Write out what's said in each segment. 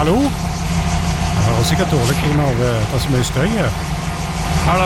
Hallo? Jeg hører sikkert dårlig når det så mye støy her. Hallo.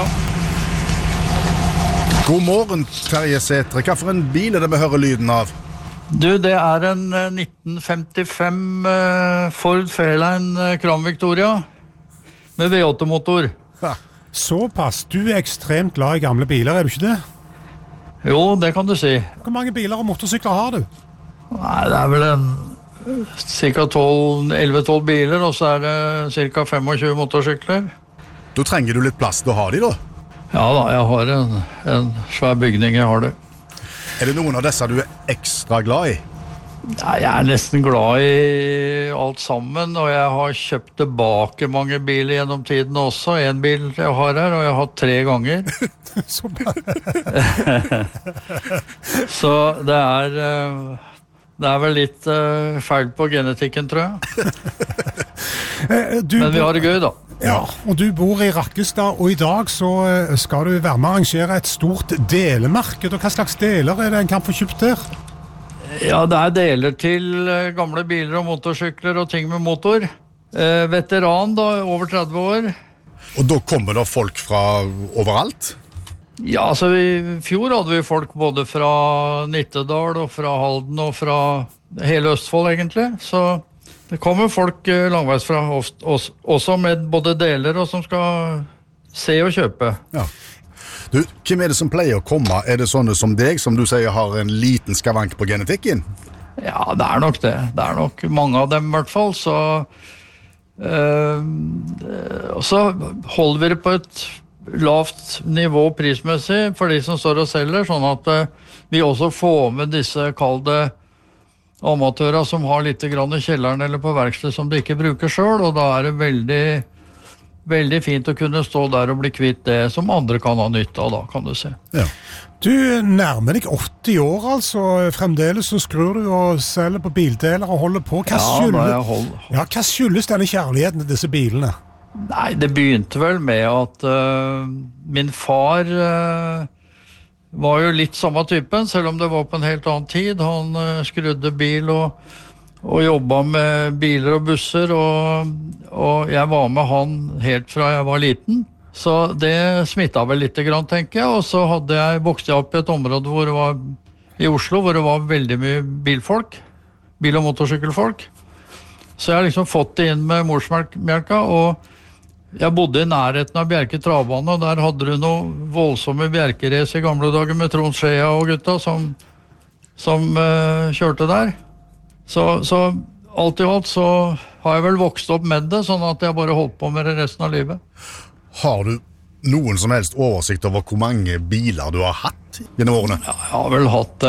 God morgen, Terje Sætre. Hva for en bil det vi hører lyden av? Du, det en 1955 Ford Fairlane Crown Victoria med V8-motor. Ja. Såpass. Du ekstremt glad i gamle biler, du ikke det? Jo, det kan du si. Hvor mange biler og motorsykler har du? Nei, det vel cirka 11-12 biler, og så det cirka 25 motorsykler. Da trenger du litt plass til å ha de, da. Ja da, jeg har en svær bygning, jeg har det. Det noen av disse du ekstra glad i? Ja, jeg nesten glad i alt sammen, og jeg har kjøpt tilbake mange biler gjennom tiden også. En bil jeg har her, og jeg har hatt 3 ganger. Så det vel litt feil på genetikken, tror jeg. Men vi har det gøy, da. Ja, og du bor i Rakkestad, og i dag så skal du være med å arrangere et stort delemarked. Og hva slags deler det en kan få kjøpt der? Ja, det deler til gamle biler og motorsykler og ting med motor. Veteran da, over 30 år. Og da kommer det folk fra overalt? Ja, altså i fjor hadde vi folk både fra Nittedal og fra Halden og fra hele Østfold egentlig. Så det kommer folk langveis fra oss, også med både deler og som skal se og kjøpe. Ja. Du, hvem det som pleier å komme? Det sånne som deg, som du sier har en liten skavank på genetikken? Ja, det nok det. Det nok mange av dem i hvert fall. Så holder vi det på et lavt nivå prismessig for de som står og selger, sånn at vi også får med disse kalde amatører som har litt grann i kjelleren eller på verksted som de ikke bruker selv, og da det veldig fint å kunne stå der og bli kvitt det som andre kan ha nytte av da, kan du se. Ja. Du nærmer deg 80 år, altså. Fremdeles så skrur du og selger på bildeler og holder på. Hva skyldes denne kjærligheten til disse bilene? Nei, det begynte vel med at min far var jo litt samme typen, selv om det var på en helt annen tid. Han skrudde bil og jobbet med biler og busser, og jeg var med han helt fra jeg var liten. Så det smittet vel litt grann, tenker jeg. Og så vokste jeg opp i et område i Oslo, hvor det var veldig mye bilfolk. Bil- og motorsykkelfolk. Så jeg har liksom fått det inn med morsmelka, og jeg bodde i nærheten av Bjerke travbane, og der hadde du noe voldsomme bjerkerace i gamle dager med Trond Skjea og gutta som kjørte der. Så alt i alt så har jeg vel vokst opp med det, sånn at jeg bare holdt på med det resten av livet. Har du noen som helst oversikt over hvor mange biler du har hatt gjennom årene? Ja, jeg har vel hatt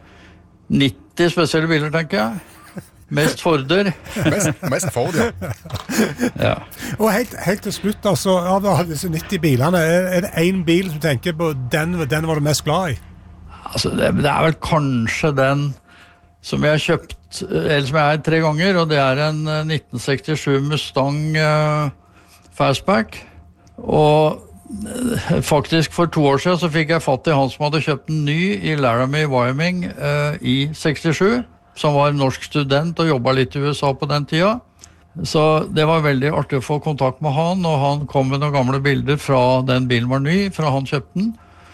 90 spesielle biler, tenker jeg. Mest Forder. Mest Ford, ja. Ja. Og helt til slutt, altså, av disse 90 bilene, det en bil som du tenker på, den var du mest glad i? Altså, det vel kanskje den som jeg har kjøpt, eller som jeg 3 ganger, og det en 1967 Mustang Fastback. Og faktisk for 2 år siden så fikk jeg fatt i han som hadde kjøpt en ny i Laramie, Wyoming i 67, som var norsk student og jobbet litt i USA på den tida. Så det var veldig artig å få kontakt med han, og han kom med noen gamle bilder fra den bilen var ny, fra han kjøpte den.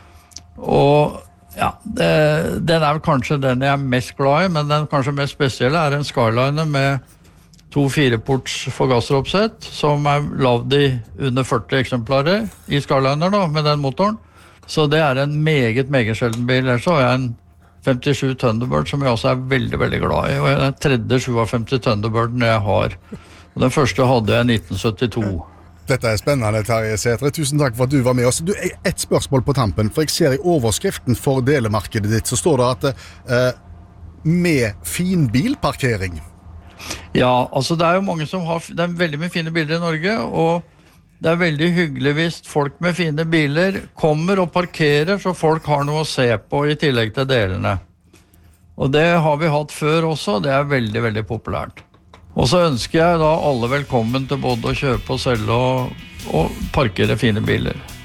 Og ja, den vel kanskje den jeg mest glad i, men den kanskje mest spesielle en Skyliner med 2 4-ports forgasseroppsett, som lavd i under 40 eksemplarer i Skyliner da, med den motoren. Så det en meget sjelden bil. Ellers så har jeg en 57 Thunderbird, som jeg også veldig, veldig glad i, og den tredje 57 Thunderbirden jeg har. Og den første hadde jeg i 1972. Dette spennende, Terje Sætre. Tusen takk for at du var med oss. Du, et spørsmål på tampen, for jeg ser i overskriften for delemarkedet ditt, så står det at med finbilparkering. Ja, altså det jo mange som har, det veldig mye fine biler i Norge, og det veldig hyggelig hvis folk med fine biler kommer og parkerer, så folk har noe å se på i tillegg til delene. Og det har vi hatt før også, det veldig, veldig populært. Og så ønsker jeg da alle velkommen til både å kjøpe og selge og parkere fine biler.